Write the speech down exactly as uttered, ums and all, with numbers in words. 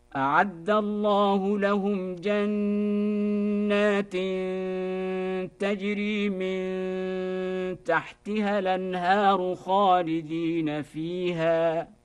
أعد الله لهم جنات تجري من تحتها الأنهار خالدين فيها